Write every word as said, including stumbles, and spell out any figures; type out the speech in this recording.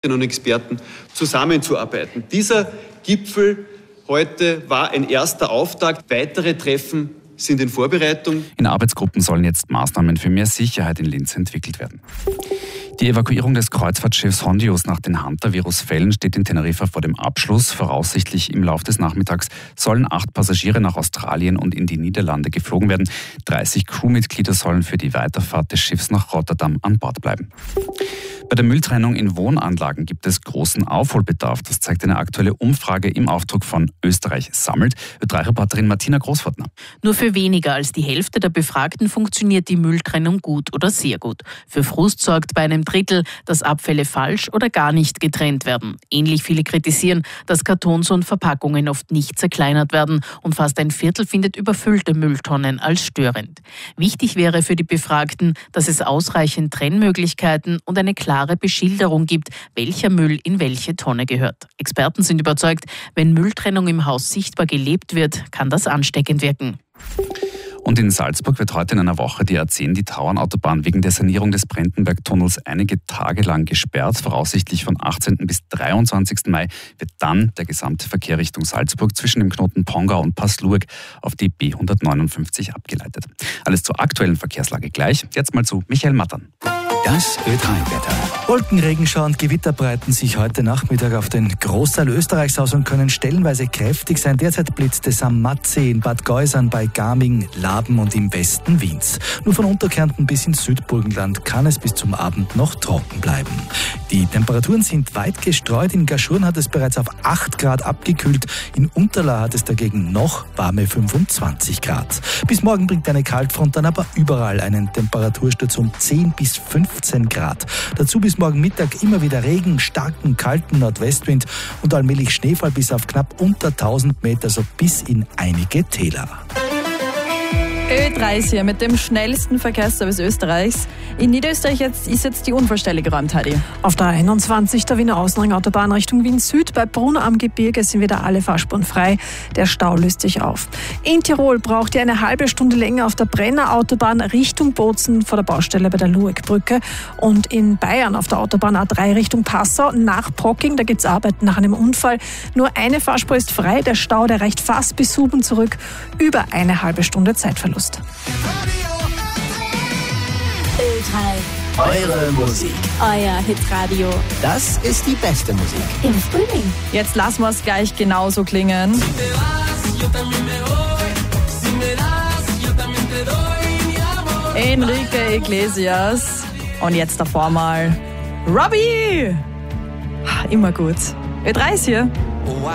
und Experten zusammenzuarbeiten. Dieser Gipfel heute war ein erster Auftakt. Weitere Treffen sind in Vorbereitung. In Arbeitsgruppen sollen jetzt Maßnahmen für mehr Sicherheit in Linz entwickelt werden. Die Evakuierung des Kreuzfahrtschiffs Hondius nach den Hantavirus-Fällen steht in Teneriffa vor dem Abschluss. Voraussichtlich im Laufe des Nachmittags sollen acht Passagiere nach Australien und in die Niederlande geflogen werden. dreißig Crewmitglieder sollen für die Weiterfahrt des Schiffs nach Rotterdam an Bord bleiben. Bei der Mülltrennung in Wohnanlagen gibt es großen Aufholbedarf. Das zeigt eine aktuelle Umfrage im Auftrag von Österreich sammelt. Ö drei Reporterin Martina Großfortner. Nur für weniger als die Hälfte der Befragten funktioniert die Mülltrennung gut oder sehr gut. Für Frust sorgt bei einem Drittel, dass Abfälle falsch oder gar nicht getrennt werden. Ähnlich viele kritisieren, dass Kartons und Verpackungen oft nicht zerkleinert werden und fast ein Viertel findet überfüllte Mülltonnen als störend. Wichtig wäre für die Befragten, dass es ausreichend Trennmöglichkeiten und eine klare Beschilderung gibt, welcher Müll in welche Tonne gehört. Experten sind überzeugt, wenn Mülltrennung im Haus sichtbar gelebt wird, kann das ansteckend wirken. Und in Salzburg wird heute in einer Woche die A zehn, die Tauernautobahn, wegen der Sanierung des Brentenberg-Tunnels einige Tage lang gesperrt. Voraussichtlich von achtzehnten bis dreiundzwanzigsten Mai wird dann der gesamte Verkehr Richtung Salzburg zwischen dem Knoten Pongau und Passlurg auf die B hundertneunundfünfzig abgeleitet. Alles zur aktuellen Verkehrslage gleich. Jetzt mal zu Michael Mattern. Das Ö drei Wetter. Wolken, Regenschauer und Gewitter breiten sich heute Nachmittag auf den Großteil Österreichs aus und können stellenweise kräftig sein. Derzeit blitzt es am Mattsee, in Bad Geusern, bei Gaming, Laben und im Westen Wiens. Nur von Unterkärnten bis ins Südburgenland kann es bis zum Abend noch trocken bleiben. Die Temperaturen sind weit gestreut. In Gaschurn hat es bereits auf acht Grad abgekühlt. In Unterla hat es dagegen noch warme fünfundzwanzig Grad. Bis morgen bringt eine Kaltfront dann aber überall einen Temperatursturz um zehn bis fünfzehn Grad. Dazu bis morgen Mittag immer wieder Regen, starken, kalten Nordwestwind und allmählich Schneefall bis auf knapp unter tausend Meter, so bis in einige Täler. Ö drei ist hier mit dem schnellsten Verkehrsservice Österreichs. In Niederösterreich jetzt ist jetzt die Unfallstelle geräumt, Heidi. Auf der einundzwanzig der Wiener Außenringautobahn Richtung Wien Süd bei Brunn am Gebirge sind wieder alle Fahrspuren frei. Der Stau löst sich auf. In Tirol braucht ihr eine halbe Stunde länger auf der Brenner Autobahn Richtung Bozen vor der Baustelle bei der Luegbrücke. Und in Bayern auf der Autobahn A drei Richtung Passau nach Procking, da gibt es Arbeiten nach einem Unfall. Nur eine Fahrspur ist frei, der Stau, der reicht fast bis Huben zurück. Über eine halbe Stunde Zeitverlust. Ö drei. Eure Musik. Euer Hitradio. Das ist die beste Musik. Im Frühling. Jetzt lassen wir es gleich genauso klingen. Enrique Iglesias. Und jetzt davor mal Robbie. Immer gut. Ö drei ist hier.